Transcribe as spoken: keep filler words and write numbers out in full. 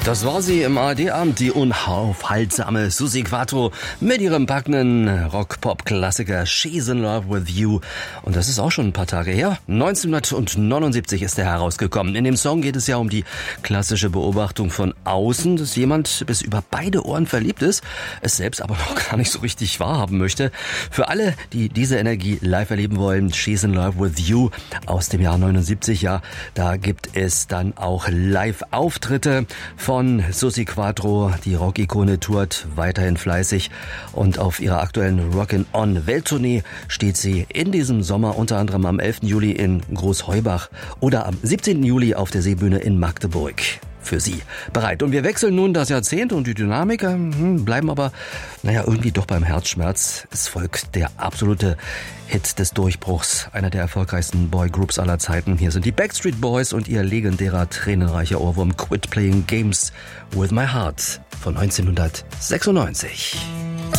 Das war sie im A R D-Abend, die unaufhaltsame Suzi Quatro mit ihrem packenden Rock-Pop-Klassiker She's in Love with You. Und das ist auch schon ein paar Tage her. neunzehnhundertneunundsiebzig ist er herausgekommen. In dem Song geht es ja um die klassische Beobachtung von außen, dass jemand bis über beide Ohren verliebt ist, es selbst aber noch gar nicht so richtig wahrhaben möchte. Für alle, die diese Energie live erleben wollen, She's in Love with You aus dem Jahr neunundsiebzig, ja, da gibt es dann auch Live-Auftritte von Suzi Quatro. Die Rock-Ikone tourt weiterhin fleißig und auf ihrer aktuellen Rockin'-On-Welttournee steht sie in diesem Sommer unter anderem am elften Juli in Großheubach oder am siebzehnten Juli auf der Seebühne in Magdeburg für Sie bereit. Und wir wechseln nun das Jahrzehnt und die Dynamik, hm, bleiben aber, naja, irgendwie doch beim Herzschmerz. Es folgt der absolute Hit des Durchbruchs, einer der erfolgreichsten Boygroups aller Zeiten. Hier sind die Backstreet Boys und ihr legendärer, tränenreicher Ohrwurm Quit Playing Games with My Heart von neunzehnhundertsechsundneunzig.